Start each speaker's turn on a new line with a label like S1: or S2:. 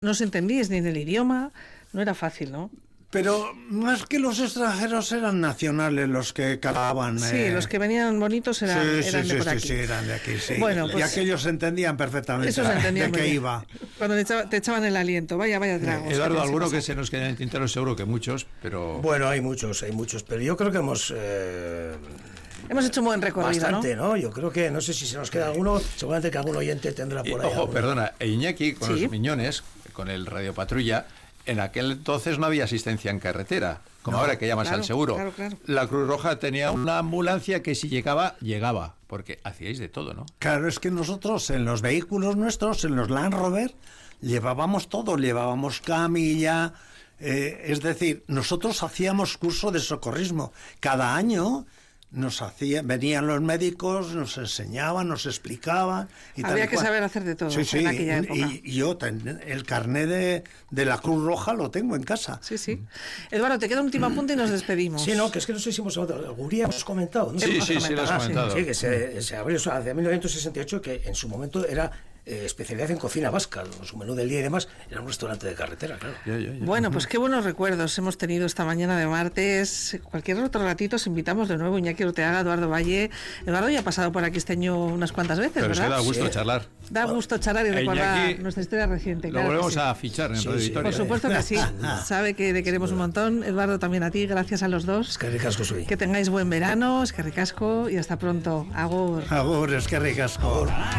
S1: no os entendíais ni en el idioma, no era fácil, ¿no?
S2: Pero más que los extranjeros eran nacionales los que calaban.
S1: Sí, los que venían bonitos eran de por aquí.
S2: Sí, eran de aquí, sí.
S1: Bueno, pues,
S2: y aquellos entendían perfectamente de qué iba.
S1: Cuando te echaban el aliento, vaya tragos.
S3: Eduardo, alguno que se nos quede en el tintero, seguro que muchos, pero...
S4: Bueno, hay muchos, pero yo creo que hemos
S1: hecho un buen recorrido,
S4: bastante, ¿no? Yo creo que, no sé si se nos queda alguno, seguramente que algún oyente tendrá por ahí.
S3: Ojo, perdona, Iñaki, con los Miñones, con el Radio Patrulla, en aquel entonces no había asistencia en carretera, como ahora que llamas al seguro.
S1: Claro.
S3: La Cruz Roja tenía una ambulancia que si llegaba, porque hacíais de todo, ¿no?
S2: Claro, es que nosotros en los vehículos nuestros, en los Land Rover, llevábamos todo, llevábamos camilla, es decir, nosotros hacíamos curso de socorrismo. Cada año venían los médicos, nos enseñaban, nos explicaban. Y
S1: había que saber hacer de todo en aquella época.
S2: Y yo el carné de la Cruz Roja lo tengo en casa.
S1: Sí. Eduardo, te queda un último apunte y nos despedimos.
S4: Sí, no, que es que no sé si hemos comentado. ¿No?
S3: Sí, lo has comentado.
S4: Sí, que se abrió hacia 1968, que en su momento era especialidad en cocina vasca, su menú del día y demás, era un restaurante de carretera, claro.
S1: Bueno, pues qué buenos recuerdos hemos tenido esta mañana de martes. Cualquier otro ratito os invitamos de nuevo, Iñaki Urteaga, Eduardo Valle. Eduardo ya ha pasado por aquí este año unas cuantas veces,
S3: pero
S1: ¿verdad?
S3: Pero es que da gusto charlar.
S1: Da gusto charlar y recordar nuestra historia reciente.
S3: Lo volvemos a fichar en Radio Victoria.
S1: Por supuesto que sí. Sabe que le queremos un montón. Eduardo, también a ti, gracias a los dos.
S4: Es que ricasco soy.
S1: Que tengáis buen verano, es que ricasco y hasta pronto. Agur.
S2: Agur, es que ricasco.